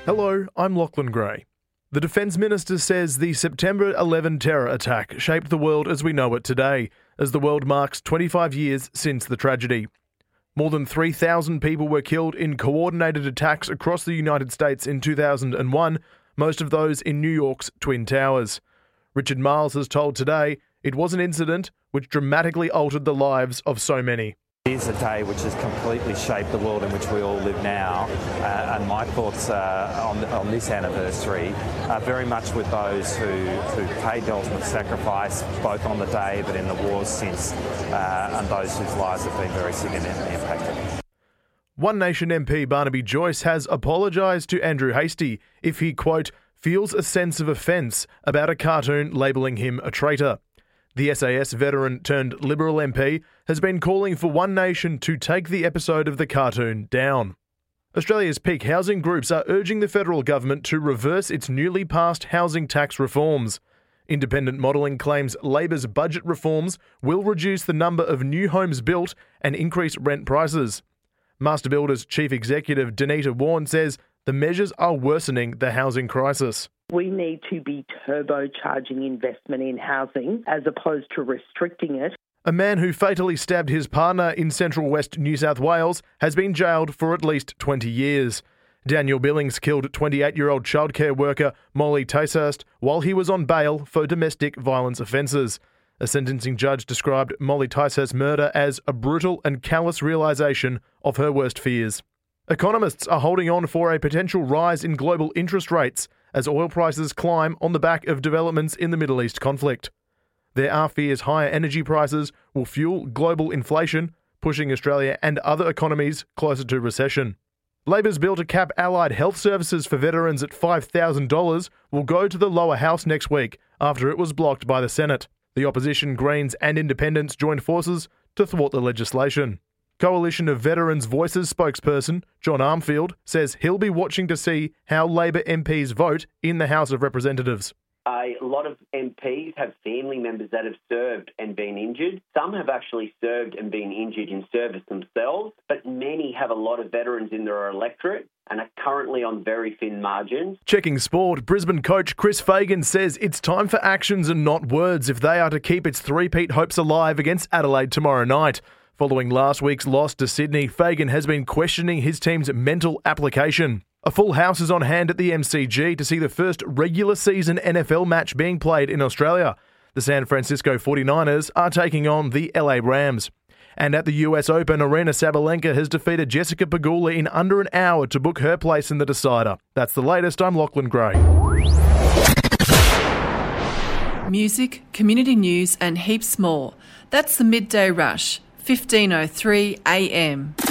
Hello, I'm Lachlan Gray. The Defence Minister says the September 11 terror attack shaped the world as we know it today, as the world marks 25 years since the tragedy. More than 3,000 people were killed in coordinated attacks across the United States in 2001, most of those in New York's Twin Towers. Richard Marles has told Today it was an incident which dramatically altered the lives of so many. It is a day which has completely shaped the world in which we all live now, and my thoughts on this anniversary are very much with those who paid the ultimate sacrifice, both on the day but in the wars since, and those whose lives have been very significantly impacted. One Nation MP Barnaby Joyce has apologised to Andrew Hastie if he, quote, feels a sense of offence about a cartoon labelling him a traitor. The SAS veteran turned Liberal MP has been calling for One Nation to take the episode of the cartoon down. Australia's peak housing groups are urging the federal government to reverse its newly passed housing tax reforms. Independent modelling claims Labor's budget reforms will reduce the number of new homes built and increase rent prices. Master Builders Chief Executive Danita Warren says the measures are worsening the housing crisis. We need to be turbocharging investment in housing as opposed to restricting it. A man who fatally stabbed his partner in Central West New South Wales has been jailed for at least 20 years. Daniel Billings killed 28-year-old childcare worker Molly Ticehurst while he was on bail for domestic violence offences. A sentencing judge described Molly Ticehurst's murder as a brutal and callous realisation of her worst fears. Economists are holding on for a potential rise in global interest rates as oil prices climb on the back of developments in the Middle East conflict. There are fears higher energy prices will fuel global inflation, pushing Australia and other economies closer to recession. Labor's bill to cap allied health services for veterans at $5,000 will go to the lower house next week after it was blocked by the Senate. The opposition, Greens and Independents joined forces to thwart the legislation. Coalition of Veterans Voices spokesperson John Armfield says he'll be watching to see how Labor MPs vote in the House of Representatives. A lot of MPs have family members that have served and been injured. Some have actually served and been injured in service themselves, but many have a lot of veterans in their electorate and are currently on very thin margins. Checking sport, Brisbane coach Chris Fagan says it's time for actions and not words if they are to keep its three-peat hopes alive against Adelaide tomorrow night. Following last week's loss to Sydney, Fagan has been questioning his team's mental application. A full house is on hand at the MCG to see the first regular season NFL match being played in Australia. The San Francisco 49ers are taking on the LA Rams. And at the US Open, Aryna Sabalenka has defeated Jessica Pegula in under an hour to book her place in the decider. That's the latest. I'm Lachlan Gray. Music, community news and heaps more. That's the Midday Rush, 15:03 a.m.